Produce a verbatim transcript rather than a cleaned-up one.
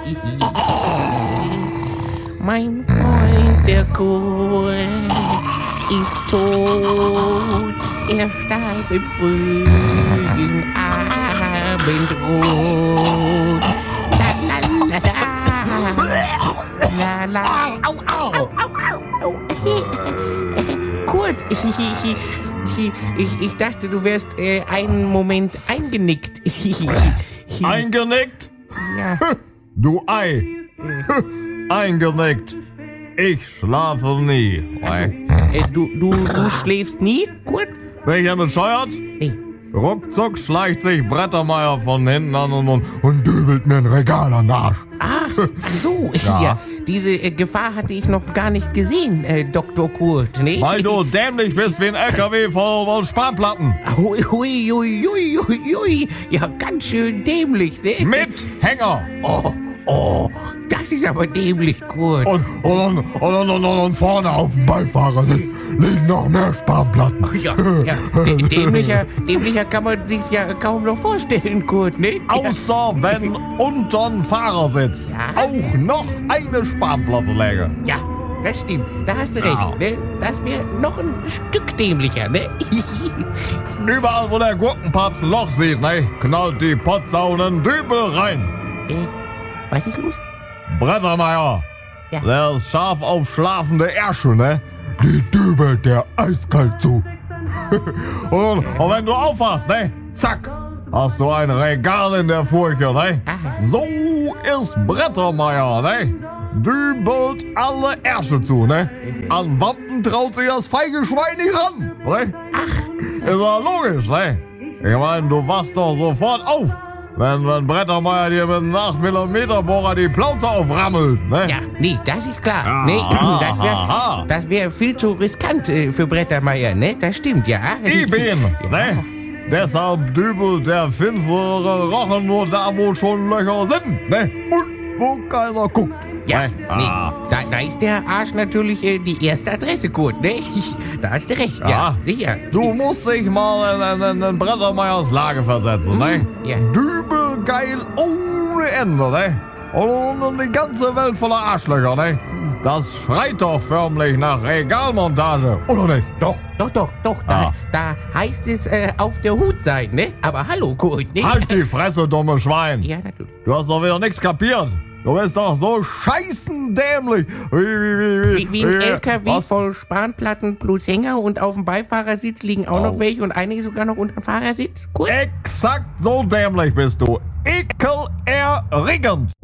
Mein Freund, der Kurt, ist tot. Er starb im frühen Abendrot. La la la la. La la. Au, au, au, au, au. Kurt, ich, ich, ich dachte, du wärst äh, einen Moment eingenickt. Eingenickt? Ja. Du Ei. Eingenickt. Ich schlafe nie. Also, äh, du, du, du schläfst nie, Kurt? Bin ich ja bescheuert? Nee. Ruckzuck schleicht sich Brettermeier von hinten an und, und, und dübelt mir ein Regal an den Arsch. Ach, ach so, Ja. ja. Diese äh, Gefahr hatte ich noch gar nicht gesehen, äh, Doktor Kurt, ne? Weil du dämlich bist wie ein L K W voll, voll Spanplatten. Hui, hui, hui, hui, hui, hui. Ja, ganz schön dämlich, ne? Mit Hänger. Oh, oh, das ist aber dämlich, Kurt. Und, und, und, und, und, und vorne auf dem Beifahrersitz liegen noch mehr Spanplatten. Ja, ja. D- dämlicher, dämlicher kann man sich's ja kaum noch vorstellen, Kurt, ne? Außer wenn unterm Fahrersitz Ja. auch noch eine Spanplatte läge. Ja, das stimmt. Da hast du recht, Ja. ne? Das wäre noch ein Stück dämlicher, ne? Überall, wo der Gurkenpapst ein Loch sieht, ne, knallt die Potsau einen Dübel rein. äh, was ist los? Brettermeier, Ja. der ist scharf auf schlafende Ärsche, ne? Die dübelt der eiskalt zu. und, und wenn du aufwachst, ne, zack, hast du ein Regal in der Furche, ne? Aha. So ist Brettermeier, ne? Dübelt alle Ärsche zu, ne? An Wampen traut sich das feige Schwein nicht ran, ne? Ach, Ist ja logisch, ne? Ich meine, du wachst doch sofort auf, wenn, wenn Brettermeier dir mit einem acht Millimeter Bohrer die Plauze auframmelt, ne? ja, nee, das ist klar. Ja, Nee, das aha. wäre das wär viel zu riskant äh, für Brettermeier, ne? Das stimmt, ja. Eben, ne? Deshalb dübelt der finstere Rochen nur da, wo schon Löcher sind, ne? Und wo keiner guckt. Ja, ne? nee, Ah. da, da ist der Arsch natürlich äh, die erste Adresse, Kurt, ne? Da hast du recht, ja, Ja. sicher. Du musst dich mal in, in, in Brettermeiers Lage versetzen, ne? Ja. Dübelgeil ohne Ende, ne? Und, und die ganze Welt voller Arschlöcher, ne? Das schreit doch förmlich nach Regalmontage, oder nicht? Doch, doch, doch, doch, da, Ah. da heißt es äh, auf der Hut sein, ne? Aber hallo, Kurt, ne? Halt die Fresse, dumme Schwein! Ja, natürlich. Du hast doch wieder nichts kapiert. Du bist doch so scheißendämlich. Wie, wie, wie, Wie, wie ein L K W Was? voll Spanplatten plus Hänger und auf dem Beifahrersitz liegen auch noch Au. welche und einige sogar noch unter dem Fahrersitz. Kurt? Exakt so dämlich bist du. Ekelerregend.